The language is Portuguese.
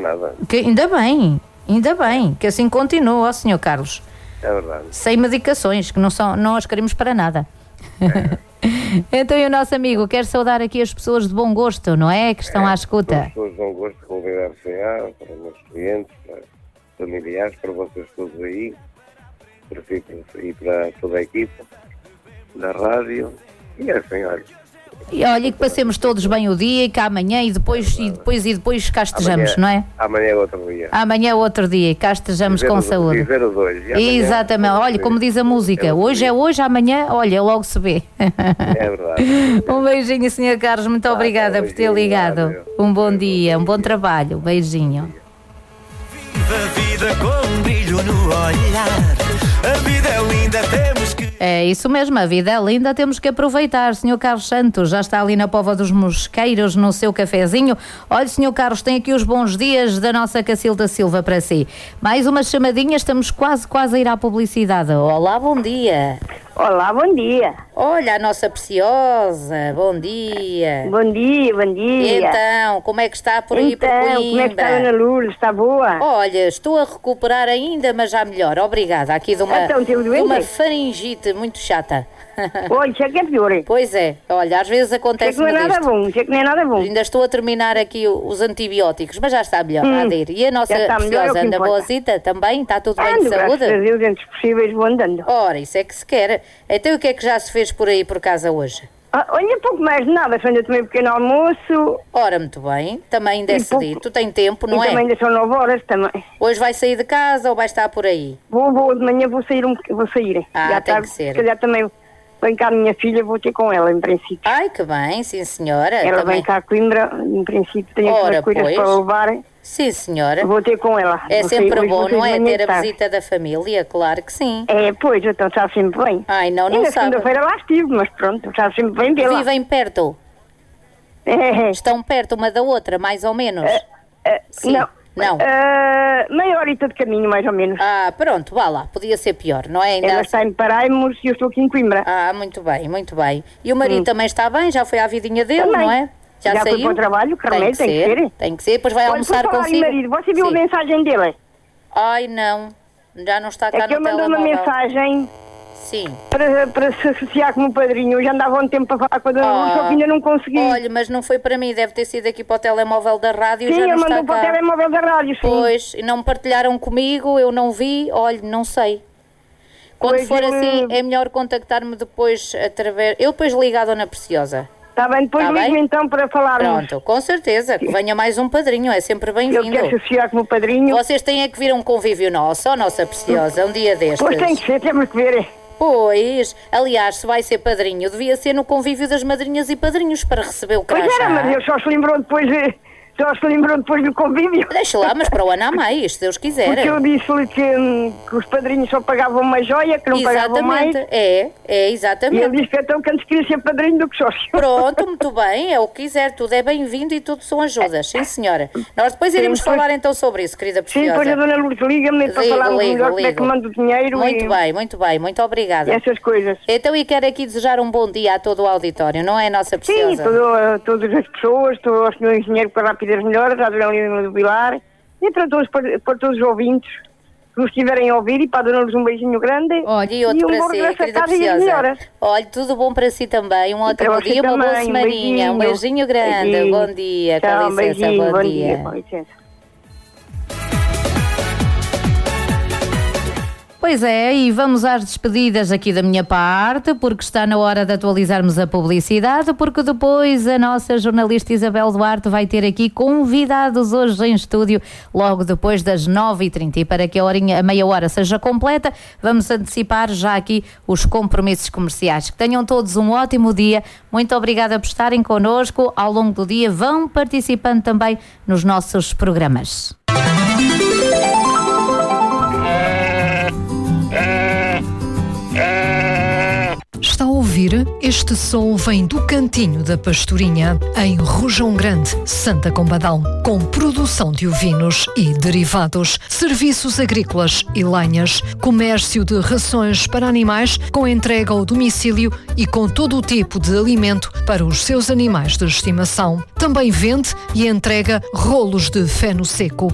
nada. Ainda bem, que assim continua, ó Sr. Carlos. É verdade. Sem medicações, que não as queremos para nada. Então, e o nosso amigo quer saudar aqui as pessoas de bom gosto, não é? Que estão à escuta. As pessoas de bom gosto, convidar RCA, para os meus clientes, para familiares, para vocês todos aí, para si e para toda a equipa da rádio. E assim, olha. E olha, que passemos todos bem o dia e que amanhã e depois cá estejamos, não é? Amanhã é outro dia. Amanhã é outro dia e cá estejamos com saúde. Viver os dois. Exatamente. Olha, como diz a música, hoje é hoje, amanhã, olha, logo se vê. É verdade. Um beijinho, Sr. Carlos, muito obrigada por ter ligado. Um bom dia, um bom trabalho. Beijinho. Viva a vida com um brilho no olhar. A vida é linda, temos que... É isso mesmo, a vida é linda, temos que aproveitar. Sr. Carlos Santos já está ali na Póvoa dos Mosqueiros, no seu cafezinho. Olha, Sr. Carlos, tem aqui os bons dias da nossa Cacilda Silva para si. Mais uma chamadinha, estamos quase a ir à publicidade. Olá, bom dia. Olá, bom dia. Olha, a nossa preciosa, bom dia. Bom dia, bom dia. Então, como é que está por aí por Coimbra? Como é que está a Ana Lourdes? Está boa? Olha, estou a recuperar ainda, mas já melhor. Obrigada. Aqui de uma faringite muito chata. Olha, isso é que é pior. Pois é. Olha, às vezes acontece isso é que não é nada bom. Ainda estou a terminar aqui os antibióticos, mas já está melhor. A ir. E a nossa preciosa anda boazita também? Está tudo bem de saúde? Graças a Deus, dentro dos possíveis, vou andando. Ora, isso é que se quer. Então o que é que já se fez por aí por casa hoje? Olha, pouco mais de nada, só ainda tomei um pequeno almoço. Ora, muito bem, também ainda é cedinho. Tu tens tempo, não é? Também ainda são 9 horas também. Hoje vai sair de casa ou vai estar por aí? Vou de manhã vou sair. Já tem que ser. Se calhar também vem cá a minha filha, vou ter com ela, em princípio. Ai, que bem, sim senhora. Ela também... vem cá a Coimbra, em princípio tenho algumas coisas para levar. Sim, senhora. Vou ter com ela. É sempre bom, não é? Ter a visita da família, claro que sim. É, pois, então está sempre bem. Ai, não sabe. Segunda-feira lá estive, mas pronto, está sempre bem dela. Vivem perto? É. Estão perto uma da outra, mais ou menos? Sim. Não. Meia horita de caminho, mais ou menos. Pronto, vá lá, podia ser pior, não é? Ainda ela está em Paraimos e eu estou aqui em Coimbra. Muito bem, muito bem. E o marido também está bem? Já foi à vidinha dele, também. Não é? Já saiu? Foi para o trabalho, Carmelo, tem que ser. Tem que ser, depois vai almoçar consigo. Marido, você viu a mensagem dele? Ai, não, já não está cá no telemóvel. É que eu mandei uma mensagem... Sim. Para se associar como padrinho. Eu já andava há um tempo para falar com a dona Lúcia, só que ainda não consegui. Olha, mas não foi para mim, deve ter sido aqui para o telemóvel da rádio. Sim, já não eu mandou está para o telemóvel da rádio, sim. Pois, e não me partilharam comigo, eu não vi, olha, não sei. Quando for assim, é melhor contactar-me depois através... Eu depois ligo à dona Preciosa. Está bem, depois ligo então para falarmos. Pronto, com certeza, que venha mais um padrinho, é sempre bem-vindo. Eu quero associar como padrinho. Vocês têm é que vir a um convívio nosso, ó Nossa Preciosa, um dia destes. Pois tem que ser, temos que ver. Pois, aliás, se vai ser padrinho, devia ser no convívio das madrinhas e padrinhos para receber o crachá. Pois era, mas ele só se lembrou depois do convívio. Deixa lá, mas para o ano há mais, se Deus quiser. Porque eu disse-lhe que os padrinhos só pagavam uma joia, que não pagavam mais. Exatamente. E ele disse que então que antes queria ser padrinho do que sócio. Pronto, muito bem, é o que quiser, tudo é bem-vindo e tudo são ajudas, sim senhora. Nós depois iremos falar então sobre isso, querida Preciosa. Sim, depois a dona Lourdes liga-me para falarmos melhor como é que manda o dinheiro. Muito bem, muito obrigada. Essas coisas. Então, e quero aqui desejar um bom dia a todo o auditório, não é, Nossa Preciosa? Sim, a todas as pessoas, ao senhor engenheiro para rápidas melhores, à dona Lina do Vilar, e para todos os ouvintes que nos estiverem a ouvir, e para a dona Lourdes um beijinho grande. Olha, e outro para si, querida Preciosa. Olha, tudo bom para si também, um ótimo dia, uma boa semaninha, um beijinho grande, beijinho. Bom dia, tchau, com licença, bom dia. Com licença. Pois é, e vamos às despedidas aqui da minha parte, porque está na hora de atualizarmos a publicidade, porque depois a nossa jornalista Isabel Duarte vai ter aqui convidados hoje em estúdio, logo depois das 9h30. E para que a meia hora seja completa, vamos antecipar já aqui os compromissos comerciais. Que tenham todos um ótimo dia. Muito obrigada por estarem connosco. Ao longo do dia vão participando também nos nossos programas. Está a ouvir? Este som vem do Cantinho da Pastorinha, em Rojão Grande, Santa Combadão, com produção de ovinos e derivados, serviços agrícolas e lenhas, comércio de rações para animais com entrega ao domicílio e com todo o tipo de alimento para os seus animais de estimação. Também vende e entrega rolos de feno seco.